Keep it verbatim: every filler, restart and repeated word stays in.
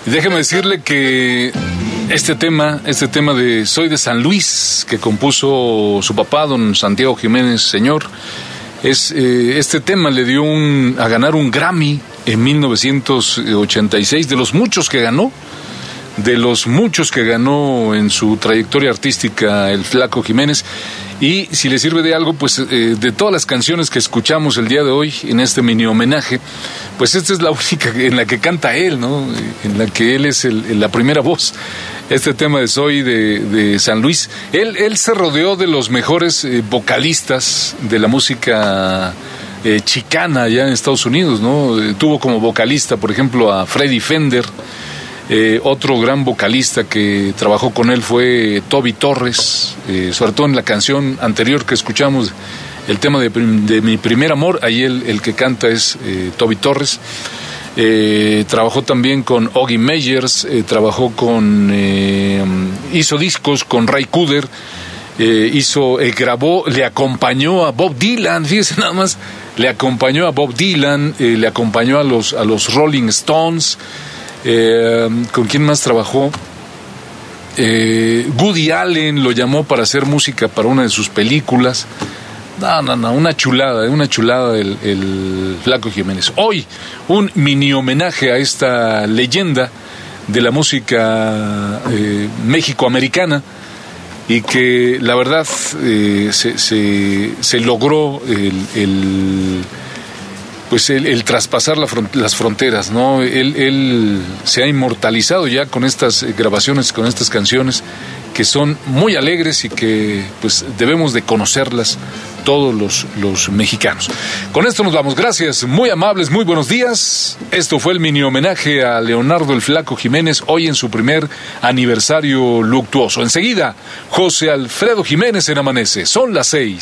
Y déjeme decirle que este tema, este tema de Soy de San Luis, que compuso su papá, don Santiago Jiménez Señor, es, eh, este tema le dio un, a ganar un Grammy en mil novecientos ochenta y seis, de los muchos que ganó, de los muchos que ganó en su trayectoria artística el Flaco Jiménez. Y si le sirve de algo, pues eh, de todas las canciones que escuchamos el día de hoy en este mini homenaje, pues esta es la única en la que canta él, ¿no? En la que él es el, la primera voz. Este tema de Soy de, de San Luis. Él, él se rodeó de los mejores eh, vocalistas de la música eh, chicana allá en Estados Unidos, ¿no? Eh, tuvo como vocalista, por ejemplo, a Freddie Fender. Eh, otro gran vocalista que trabajó con él fue Toby Torres, eh, sobre todo en la canción anterior que escuchamos, el tema de, de Mi Primer Amor, ahí el, el que canta es eh, Toby Torres. Eh, trabajó también con Oggy Meyers, eh, trabajó con, eh, hizo discos con Ray Cooder, eh, hizo, eh, grabó, le acompañó a Bob Dylan, fíjese nada más, le acompañó a Bob Dylan, eh, le acompañó a los, a los Rolling Stones. Eh, ¿Con quién más trabajó? Eh, Woody Allen lo llamó para hacer música para una de sus películas. No, no, no, una chulada, una chulada el, el Flaco Jiménez. Hoy, un mini homenaje a esta leyenda de la música eh, mexicoamericana, y que la verdad eh, se, se, se logró el... el pues el, el traspasar la front, las fronteras, ¿no? Él, él se ha inmortalizado ya con estas grabaciones, con estas canciones que son muy alegres y que pues debemos de conocerlas todos los, los mexicanos. Con esto nos vamos. Gracias, muy amables, muy buenos días. Esto fue el mini homenaje a Leonardo el Flaco Jiménez, hoy en su primer aniversario luctuoso. Enseguida, José Alfredo Jiménez en Amanece. Son las seis.